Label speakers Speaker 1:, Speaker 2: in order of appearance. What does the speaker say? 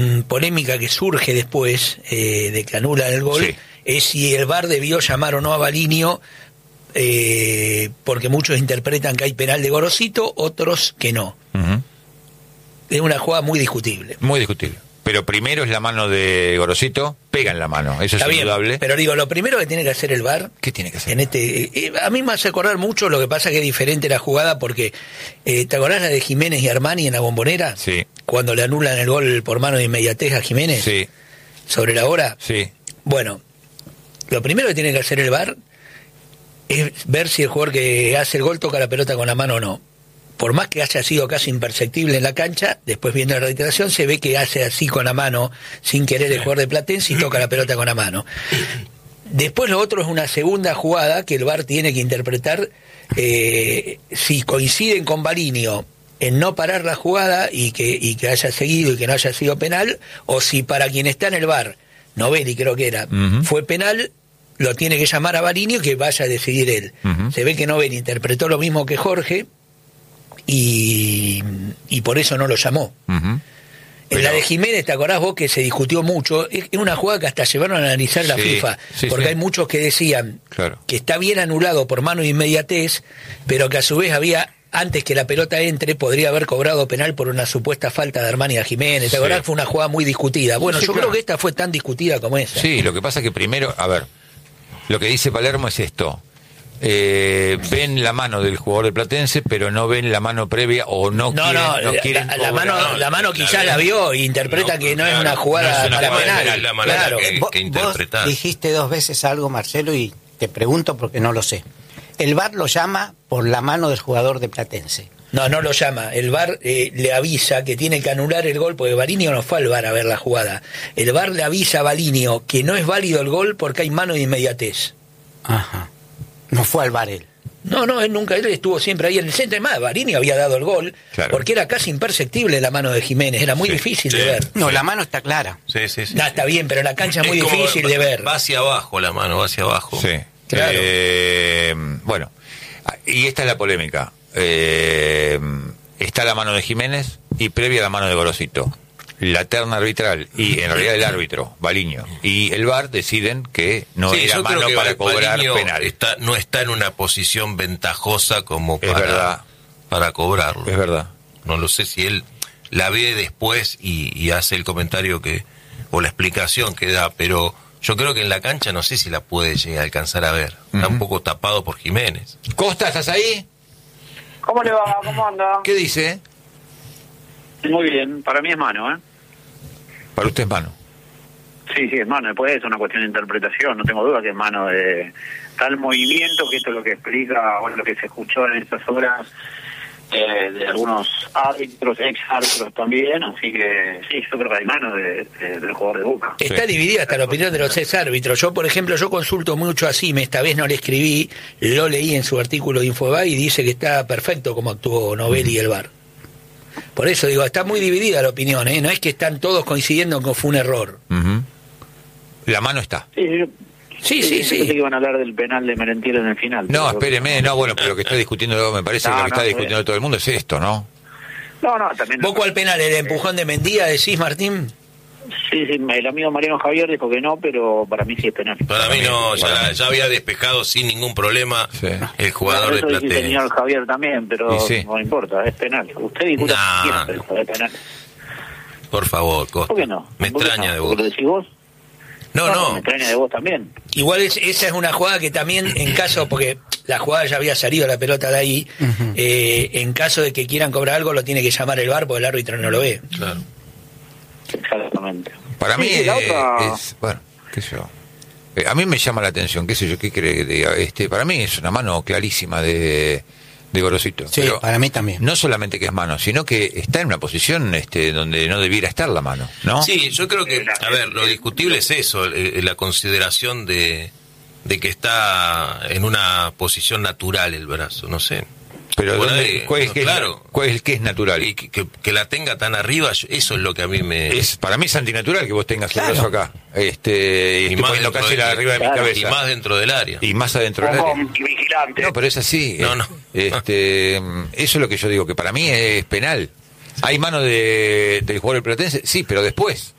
Speaker 1: polémica que surge después de que anulan el gol, es si el VAR debió llamar o no a Balinio, porque muchos interpretan que hay penal de Gorosito, otros que no. Es una jugada muy discutible.
Speaker 2: Muy discutible. Pero primero es la mano de Gorosito, pega en la mano, eso
Speaker 1: Está
Speaker 2: es
Speaker 1: bien,
Speaker 2: indudable.
Speaker 1: pero digo, lo primero que tiene que hacer el VAR...
Speaker 2: ¿Qué tiene que hacer?
Speaker 1: A mí me hace acordar mucho, lo que pasa que es diferente la jugada porque... ¿te acordás la de Jiménez y Armani en la Bombonera?
Speaker 2: Sí.
Speaker 1: Cuando le anulan el gol por mano de inmediatez a Jiménez.
Speaker 2: Sí.
Speaker 1: ¿Sobre la hora?
Speaker 2: Sí.
Speaker 1: Bueno, lo primero que tiene que hacer el VAR es ver si el jugador que hace el gol toca la pelota con la mano o no. Por más que haya sido casi imperceptible en la cancha, después viendo la reiteración se ve que hace así con la mano, sin querer el jugador de Platense, y toca la pelota con la mano. Después lo otro es una segunda jugada que el VAR tiene que interpretar, si coinciden con Balinio en no parar la jugada y que haya seguido y que no haya sido penal, o si para quien está en el VAR, Novelli creo que era, fue penal, lo tiene que llamar a Balinio y que vaya a decidir él. Se ve que Novelli interpretó lo mismo que Jorge, y por eso no lo llamó. En la de Jiménez, ¿te acordás vos que se discutió mucho? Es una jugada que hasta llevaron a analizar la FIFA, porque hay muchos que decían que está bien anulado por mano de inmediatez, pero que a su vez había, antes que la pelota entre, podría haber cobrado penal por una supuesta falta de Armani a Jiménez. ¿Te acordás? Fue una jugada muy discutida. Bueno, yo creo que esta fue tan discutida como esa.
Speaker 2: Sí, lo que pasa es que primero, a ver, lo que dice Palermo es esto. Ven la mano del jugador de Platense, pero no ven la mano previa o no quieren
Speaker 1: la mano quizá la vio e interpreta que no es una jugada para penal.
Speaker 3: La manera que interpretar.
Speaker 4: Vos dijiste 2 veces algo, Marcelo, y te pregunto porque no lo sé. El VAR lo llama por la mano del jugador de Platense.
Speaker 1: No lo llama. El VAR le avisa que tiene que anular el gol, porque Balinio no fue al VAR a ver la jugada. El VAR le avisa a Balinio que no es válido el gol porque hay mano de inmediatez.
Speaker 4: Ajá. No fue al VAR él.
Speaker 1: No, él nunca, él estuvo siempre ahí en el centro. Además, Balinio había dado el gol, porque era casi imperceptible la mano de Jiménez, era muy difícil de ver.
Speaker 4: No, la mano está clara.
Speaker 3: Sí.
Speaker 1: No, está bien, pero en la cancha es muy difícil de ver.
Speaker 3: Va hacia abajo la mano, va hacia abajo.
Speaker 2: Sí,
Speaker 1: claro.
Speaker 2: Bueno, y esta es la polémica. Está la mano de Jiménez y previa la mano de Gorosito. La terna arbitral y en realidad el árbitro, Balinio, y el VAR deciden que no era mano para cobrar penal.
Speaker 3: No está en una posición ventajosa como
Speaker 2: para
Speaker 3: cobrarlo.
Speaker 2: Es verdad.
Speaker 3: No lo sé si él la ve después y hace el comentario o la explicación que da, pero yo creo que en la cancha no sé si la puede llegar a alcanzar a ver. Está un poco tapado por Jiménez.
Speaker 2: Costa, ¿estás ahí?
Speaker 5: ¿Cómo le va? ¿Cómo anda?
Speaker 2: ¿Qué dice?
Speaker 5: Muy bien, para mí es mano, ¿eh?
Speaker 2: Para usted es mano.
Speaker 5: Sí, es mano, después es una cuestión de interpretación, no tengo duda que es mano de tal movimiento, que esto es lo que explica, o lo que se escuchó en estas horas de algunos árbitros, ex árbitros también, así que sí, yo creo que hay mano del jugador de Boca.
Speaker 1: Está dividida hasta la opinión de los ex árbitros. Yo, por ejemplo, consulto mucho a Sime, esta vez no le escribí, lo leí en su artículo de Infobae y dice que está perfecto como actuó Novelli y el VAR. Por eso digo, está muy dividida la opinión, no es que están todos coincidiendo en que fue un error.
Speaker 2: La mano está.
Speaker 5: Sí. Pensé que iban a hablar del penal de Merentiel en el final.
Speaker 2: No, espéreme, pero lo que está discutiendo, me parece que lo que está discutiendo todo el mundo es esto, ¿no?
Speaker 5: No, también.
Speaker 1: ¿Vos cuál penal? ¿El empujón de Mendía decís, Martín?
Speaker 5: Sí, el amigo Mariano Javier dijo que no, pero para mí sí es penal.
Speaker 3: Para mí no, ya había despejado sin ningún problema el jugador de Platense.
Speaker 5: El señor Javier también, pero no importa, es penal. Usted discute siempre, es penal.
Speaker 3: Por favor, Costa.
Speaker 5: ¿Por qué no?
Speaker 3: Me extraña de vos.
Speaker 5: ¿Lo decís vos?
Speaker 3: No.
Speaker 5: Me extraña de vos también.
Speaker 1: Igual esa es una jugada que también, en caso, porque la jugada ya había salido la pelota de ahí, en caso de que quieran cobrar algo, lo tiene que llamar el VAR porque el árbitro no lo ve.
Speaker 3: Claro.
Speaker 5: Exactamente.
Speaker 2: Para mí es bueno, qué sé yo. A mí me llama la atención, qué sé yo, qué cree que diga. Para mí es una mano clarísima de Gorosito.
Speaker 4: Sí, pero para mí también.
Speaker 2: No solamente que es mano, sino que está en una posición donde no debiera estar la mano, ¿no?
Speaker 3: Sí, yo creo que, a ver, lo discutible es eso, la consideración de que está en una posición natural el brazo, no sé.
Speaker 2: Pero ¿cuál es que es natural?
Speaker 3: Y que la tenga tan arriba, eso es lo que a mí me...
Speaker 2: Para mí es antinatural que vos tengas el brazo acá. Y más poniendo casi arriba de mi cabeza.
Speaker 3: Y más dentro del área.
Speaker 2: Y más adentro del área.
Speaker 5: Vigilante.
Speaker 2: No, pero es así.
Speaker 3: No.
Speaker 2: Eso es lo que yo digo, que para mí es penal. ¿Hay mano del jugador del Platense? Sí, pero después.